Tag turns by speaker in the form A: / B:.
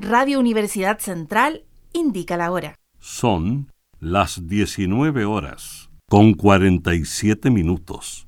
A: Radio Universidad Central indica la hora.
B: Son las 19 horas, con 47 minutos.